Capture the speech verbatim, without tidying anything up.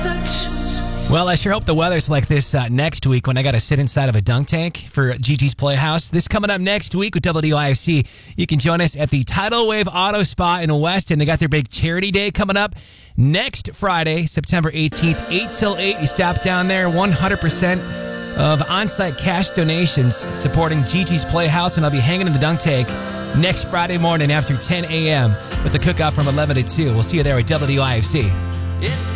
Well, I sure hope the weather's like this uh, next week when I got to sit inside of a dunk tank for G G's Playhouse. This coming up next week with W I F C. You can join us at the Tidal Wave Auto Spa in Weston. They got their big charity day coming up next Friday, September eighteenth, eight till eight. You stop down there, one hundred percent of on-site cash donations supporting G G's Playhouse, and I'll be hanging in the dunk tank next Friday morning after ten a.m. with the cookout from eleven to two. We'll see you there at W I F C. It's